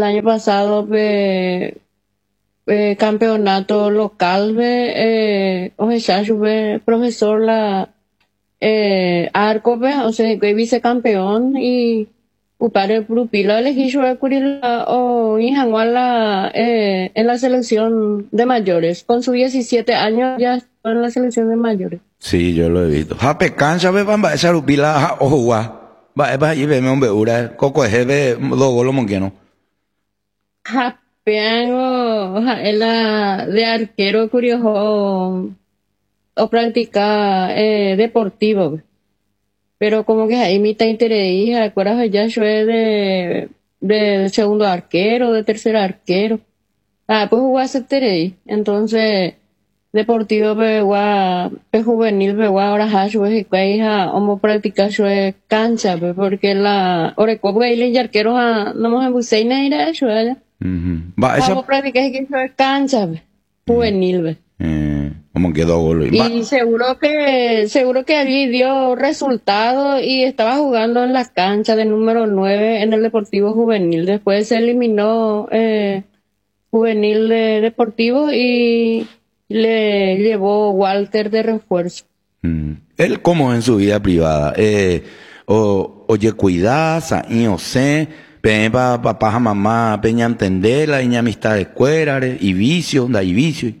año pasado campeonato local o sea, profesor la arco o sea, que vicecampeón y upare pupilo elegí yo o Injanguala en la selección de mayores. Con sus 17 años ya está en la selección de mayores. Sí, yo lo he visto. Jape cancha ve bamba esa rupila ojuwa. Va y ve me hombre ura coco jebe do golo monqueno. Japeango en la de arquero curioso o practica deportivo. Pero como que ahí me está interés, acuerdas ya yo de segundo arquero, de tercer arquero. Pues jugar ese interés. Entonces, deportivo juvenil ahora hacho es que hija homo práctica yo cancha porque la oreco y le arquero no me busqué nada eso allá. Va esa Homo práctica es que yo cancha juvenil. Como quedó golo. Y seguro que allí dio resultado y estaba jugando en la cancha de número 9 en el Deportivo Juvenil. Después se eliminó Juvenil de Deportivo y le llevó Walter de refuerzo. Él como en su vida privada, oye cuidasa, y o sé, pepa papá mamá, peña entenderla, y amistad de cuérare, y vicio, da y vicio.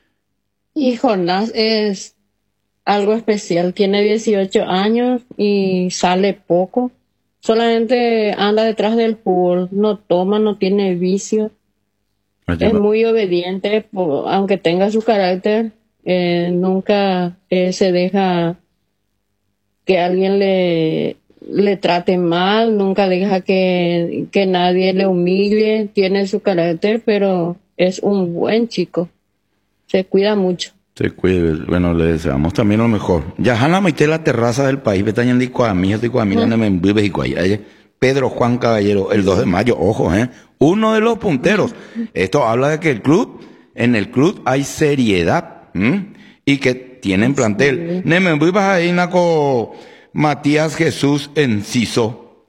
Y Jonás es algo especial, tiene 18 años y sale poco, solamente anda detrás del fútbol, no toma, no tiene vicio. Es muy obediente, aunque tenga su carácter, nunca se deja que alguien le trate mal, nunca deja que nadie le humille, tiene su carácter, pero es un buen chico, se cuida mucho. Se cuide, bueno, le deseamos también lo mejor. Ya Hanna Maite la terraza del país, Betañan de Coamillas, donde me envuelve y cuaya. Pedro Juan Caballero, el 2 de mayo, ojo, uno de los punteros. Esto habla de que en el club hay seriedad, y que tienen plantel. Ne me envuelve ahí con Matías Jesús Enciso.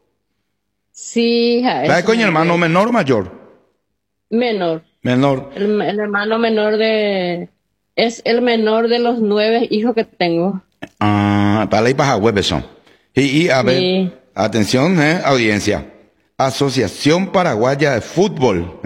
Sí, ¿Sabes con el hermano menor o mayor? Menor. Menor. El hermano menor es el menor de los 9 hijos que tengo. Para ir para web son. Y a ver, sí. Atención, audiencia. Asociación Paraguaya de Fútbol.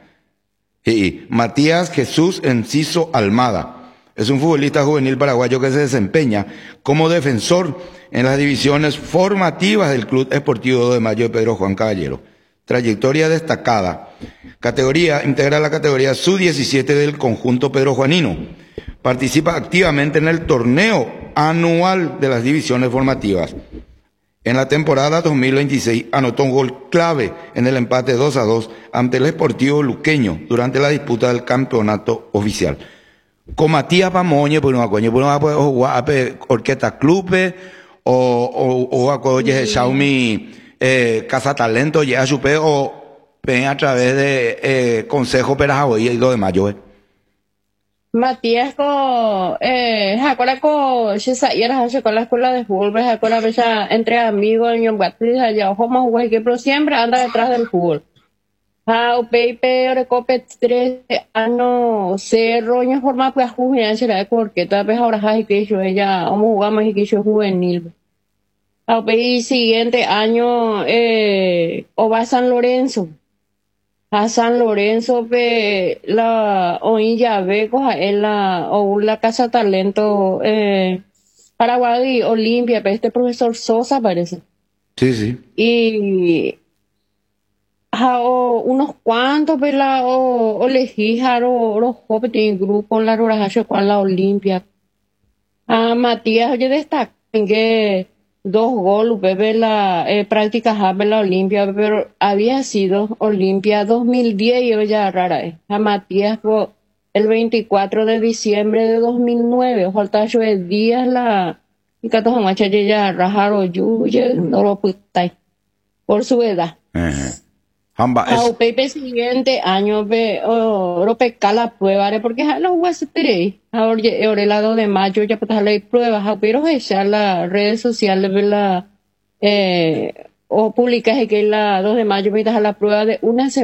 Y Matías Jesús Enciso Almada. Es un futbolista juvenil paraguayo que se desempeña como defensor en las divisiones formativas del Club Esportivo 2 de Mayo de Pedro Juan Caballero. Trayectoria destacada. Integra la categoría Sub-17 del conjunto Pedro Juanino. Participa activamente en el torneo anual de las divisiones formativas. En la temporada 2026 anotó un gol clave en el empate 2-2 ante el Sportivo Luqueño durante la disputa del campeonato oficial. Con Matías Pamoñe, por una coña, por una orquesta clube o acoge Xiaomi Casa Talento, ya supe o ven a través de Consejo Perajaboy y lo de Mayo. Matías jacola con la escuela de fútbol, jacola entre amigos en Yombatriz, allá ojo pero siempre anda detrás del fútbol. Pepe recope 3 años cerro en forma pues juvenil será porque tal vez ahora que yo ella vamos jugamos y que yo juvenil. Y siguiente año o va a San Lorenzo. A San Lorenzo la oilla ve la Casa Talento Paraguay Olimpia, este profesor Sosa parece. Sí. Y unos cuantos o legijaron los jóvenes en grupo en la Rurajacho con la Olimpia. Matías oye destaca en que 2 goles, la práctica la Olimpia, pero había sido Olimpia 2010 y hoy ya rara. A Matías el 24 de diciembre de 2009, falta 8 días y que todos macha ya rajaron no lo putai por su edad. Pepe siguiente año oro peca la prueba porque los huesos ahora el lado de mayo ya pues la pruebas pero echar las redes sociales o publicar que la 2 de mayo me da la prueba de una semana